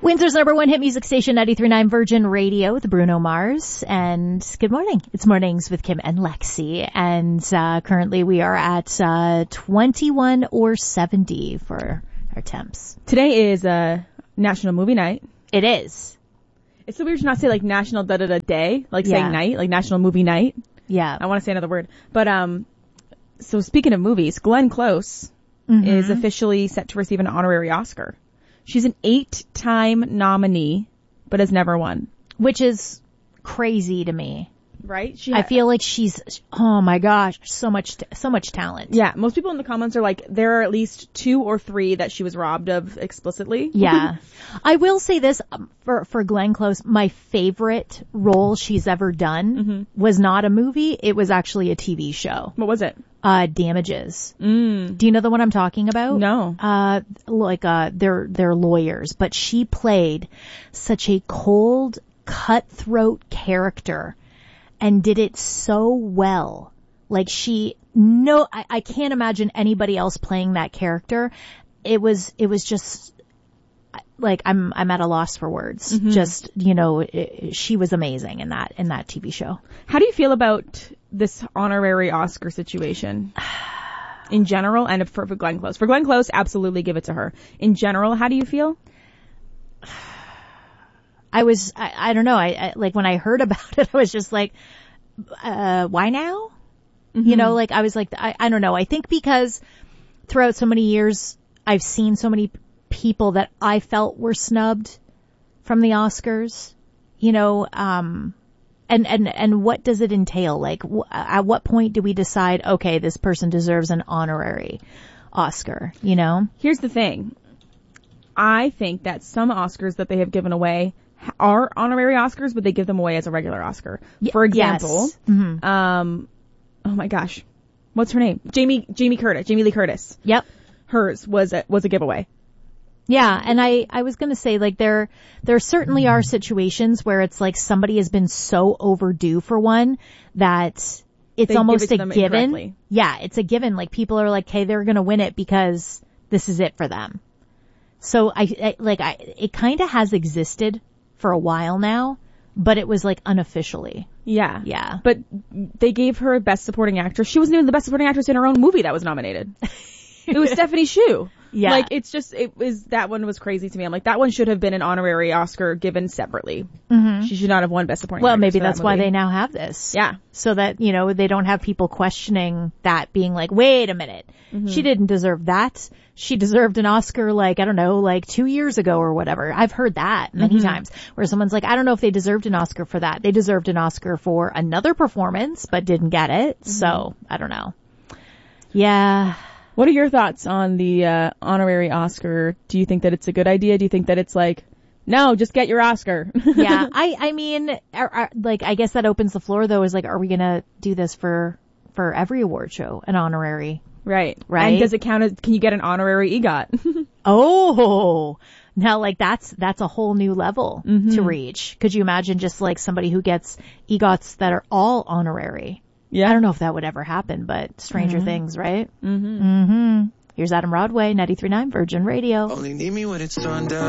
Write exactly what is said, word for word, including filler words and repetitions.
Windsor's number one hit music station, ninety-three point nine Virgin Radio with Bruno Mars. And good morning. It's Mornings with Kim and Lexi. And uh currently we are at uh twenty-one or seventy for our temps. Today is uh, National Movie Night. It is. It's so weird to not say like National da da da day, like Yeah. saying night, like National Movie Night. Yeah. I want to say another word. But um, so speaking of movies, Glenn Close Mhm. is officially set to receive an honorary Oscar. She's an eight-time nominee, but has never won. Which is crazy to me. Right? She I feel like she's, oh my gosh, so much, so much talent. Yeah, most people in the comments are like, there are at least two or three that she was robbed of explicitly. Yeah. I will say this, um, for, for Glenn Close, my favorite role she's ever done Mm-hmm. was not a movie. It was actually a T V show. What was it? Uh, Damages. Mm. Do you know the one I'm talking about? No. Uh, like, uh, they're, they're lawyers, but she played such a cold, cutthroat character and did it so well. Like she, no, I, I can't imagine anybody else playing that character. It was, it was just, like, I'm, I'm at a loss for words. Mm-hmm. Just, you know, it, she was amazing in that, in that T V show. How do you feel about this honorary Oscar situation? In general, and for, for Glenn Close. For Glenn Close, absolutely give it to her. In general, how do you feel? I was, I, I don't know, I, I, like when I heard about it, I was just like, uh, why now? Mm-hmm. You know, like I was like, I, I don't know. I think because throughout so many years, I've seen so many people that I felt were snubbed from the Oscars, you know, um, and, and, and what does it entail? Like, wh- at what point do we decide, okay, this person deserves an honorary Oscar, you know? Here's the thing. I think that some Oscars that they have given away are honorary Oscars, but they give them away as a regular Oscar. Y- For example, yes. Mm-hmm. um, oh my gosh, what's her name? Jamie, Jamie Curtis, Jamie Lee Curtis. Yep. Hers was a, was a giveaway. Yeah, and I, I was gonna say, like, there, there certainly are situations where it's like somebody has been so overdue for one that it's They give almost it to a them given. indirectly. Yeah, it's a given. Like, people are like, hey, they're gonna win it because this is it for them. So I, I like, I, it kinda has existed for a while now, but it was like unofficially. Yeah. Yeah. But they gave her Best Supporting Actress. She wasn't even the Best Supporting Actress in her own movie that was nominated. It was Stephanie Hsu. Yeah. Like, it's just, it was, that one was crazy to me. I'm like, that one should have been an honorary Oscar given separately. Mm-hmm. She should not have won Best Supporting Well, Actress. maybe for that that's why movie. they now have this. Yeah. So that, you know, they don't have people questioning that, being like, wait a minute. Mm-hmm. She didn't deserve that. She deserved an Oscar, like, I don't know, like two years ago or whatever. I've heard that many Mm-hmm. times where someone's like, I don't know if they deserved an Oscar for that. They deserved an Oscar for another performance, but didn't get it. Mm-hmm. So, I don't know. Yeah. What are your thoughts on the uh, honorary Oscar? Do you think that it's a good idea? Do you think that it's like, no, just get your Oscar? Yeah. I, I mean, are, are, like, I guess that opens the floor though, is like, are we gonna do this for, for every award show, an honorary? Right. Right. And does it count as, can you get an honorary EGOT? Oh, now like that's, that's a whole new level Mm-hmm. to reach. Could you imagine just like somebody who gets EGOTs that are all honorary? Yeah. I don't know if that would ever happen, but Stranger Mm-hmm. Things, right? Mm-hmm. Mm-hmm. Here's Adam Rodway, ninety-three point nine Virgin Radio. Only need me when it's sundown.